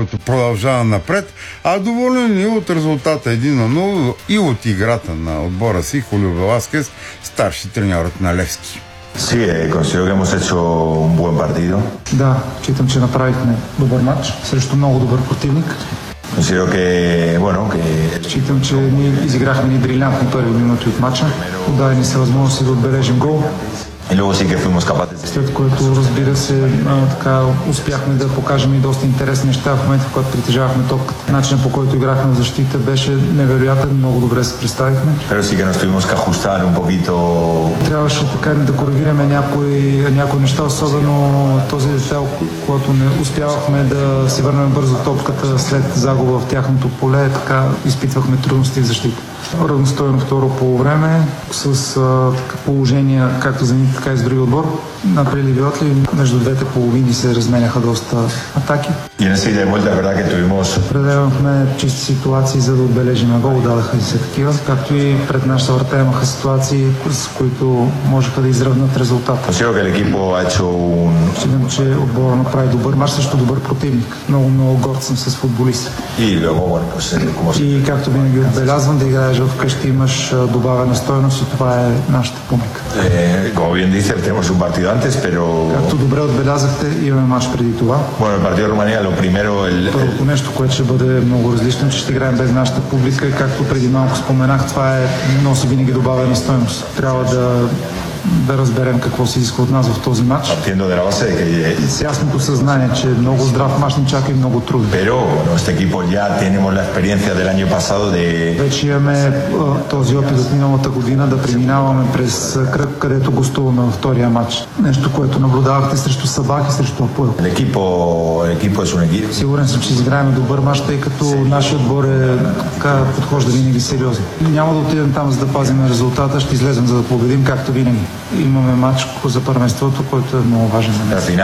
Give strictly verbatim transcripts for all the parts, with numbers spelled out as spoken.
който продължава напред, а доволен и от резултата един на нула и от играта на отбора си Хулио Веласкес, старши треньорът на Левски. Sí, eh, considero que hemos hecho un buen partido. Да, считам, че направихме добър матч срещу много добър противник. Considero que, bueno, que... Считам, че ние изиграхме ни брилянтни първи минути от матча. Отдаде ни се възможност да отбележим гол. Y luego sí que fuimos capaces. След което, разбира се, а, така успяхме да покажем и доста интересни неща в момента, в който притежавахме топката. Начинът, по който играхме в защита, беше невероятен, много добре се представихме. Pero sí que nos tuvimos que ajustar un poquito. Трябваше така да коригираме някои, някои неща, особено този детайл, когато не успявахме да си върнем бързо топката след загуба в тяхното поле, така изпитвахме трудности в защита. Равностойно второ полувреме с а, така, положения, както за ни, така и за други отбор. На преливи отливи между двете половини се разменяха доста атаки. И на ida y vuelta, verdad que tuvimos... Предавахме чисти ситуации, за да отбележим гол, дадаха и се такива, както и пред нашата врата имаха ситуации, с които можеха да изравнат резултата. Считам, че отбора направи добър мач срещу добър противник. Много, много горд съм с футболиста. И както винаги отбелязвам, да играеш вкъщи, имаш добавена стойност и това е нашата помека. Както добре отбелязахте, имаме мач преди това. Първото нещо, което ще бъде много различно, че ще играем без нашата публика и както преди малко споменах, това е носи винаги добавена стойност. Трябва да да разберем какво се изисква от нас в този матч. С ясното съзнание, че много здрав мач ни чака и много трудно. Вече имаме този опит от миналата година да преминаваме през кръг, където гостуваме във втория матч. Нещо, което наблюдавахте срещу Сабах и срещу Апоел. Сигурен съм, че изиграем добър мач, тъй като нашия отбор е така подхожда винаги сериозно. Няма да отидем там, за да пазим резултата, ще излезем, за да победим, както винаги. Имаме матч за първенството, който е много важен за нас.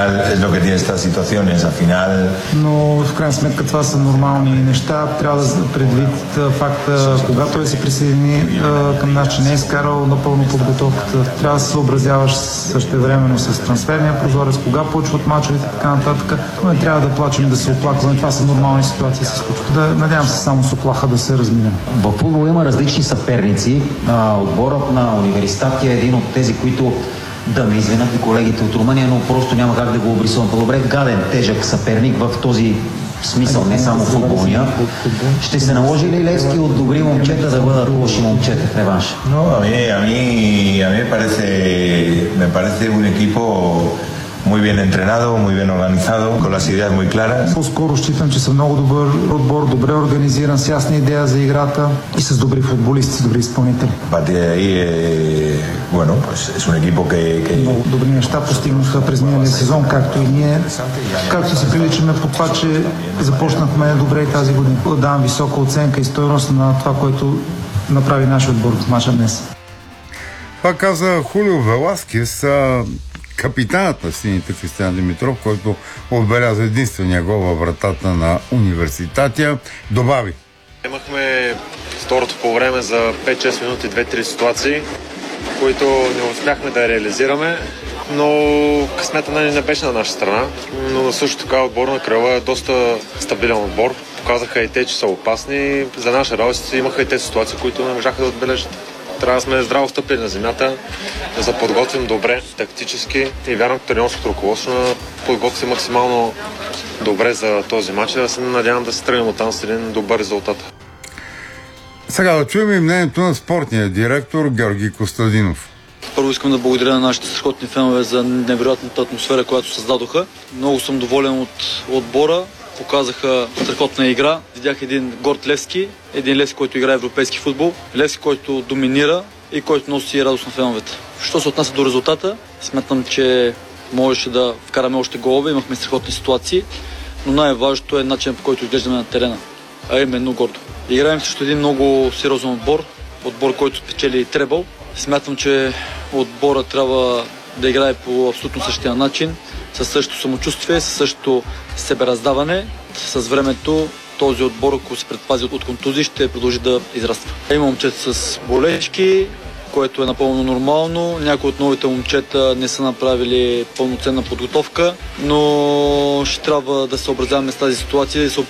Но в крайна сметка това са нормални неща. Трябва да предвид факта, когато той се присъедини към нас, че не е изкарал напълно подготовката. Трябва да се съобразяваш същевременно с трансферния прозорец, кога почват мачовете и така нататък. Но не трябва да плачем и да се оплакваме. Това са нормални ситуации. Се случват. Да, надявам се само с оплаха да се разминем. В футбол има различни съперници. Отборът на Университет е един от тези, които да ме извинят и колегите от Румъния, но просто няма как да го обрисувам по-добре. Гаден, тежък съперник в този смисъл, не само футболния. Ще се наложи ли Левски от добри момчета да бъдат лоши момчета в реванш? No, a mí, a mí, a mí me parece, me parece un equipo muy bien entrenado, muy bien organizado, con las ideas muy claras. По-скоро считам, че са много добър отбор, добре организиран, с ясна идея за играта и с добри футболисти, с добри изпълнители. Bueno, pues es un equipo que, que... Много добри неща постигнаха през миналия сезон, както и ние. Както се приличаме по това, че започнахме добре и тази година. Давам висока оценка и стойност на това, което направи нашия отбор в мача днес. Това каза Хулио Веласкес, капитанът на сините Кристиан Димитров, който отбеляза единствения гол във вратата на Университатия. Добави. Имахме второто по време за пет-шест минути, две-три ситуации, които не успяхме да реализираме, но късмета не беше на наша страна. Но също така отбор на Кръва е доста стабилен отбор. Показаха и те, че са опасни. За наша радост имаха и те ситуации, които не можаха да отбележат. Трябва да сме здраво стъпили на земята, да се подготвим добре, тактически и вярвам, тренерското ръководство да подготви максимално добре за този матч и да се надявам да се тръгнем оттам с един добър резултат. Сега да чуем и мнението на спортния директор Георги Костадинов. Първо искам да благодаря на нашите страхотни фенове за невероятната атмосфера, която създадоха. Много съм доволен от отбора. Показаха страхотна игра. Видях един горд Левски, един Левски, който играе европейски футбол, Левски, който доминира и който носи радост на феновете. Що се отнася до резултата, смятам, че можеше да вкараме още голове, имахме страхотни ситуации, но най-важното е начинът, по който изглеждаме на терена, а именно гордо. Играем срещу един много сериозен отбор, отбор, който спечели требъл. Смятам, че отбора трябва да играе по абсолютно същия начин, със същото самочувствие, със същото себераздаване. С времето този отбор, ако се предпази от контузии, ще продължи да израства. Има момчета с болешки, което е напълно нормално. Някои от новите момчета не са направили пълноценна подготовка, но ще трябва да се съобразяваме с тази ситуация и се